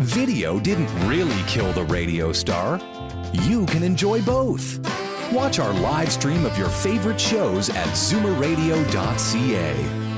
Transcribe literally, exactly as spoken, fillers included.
Video didn't really kill the radio star. You can enjoy both. Watch our live stream of your favorite shows at zoomer radio dot c a.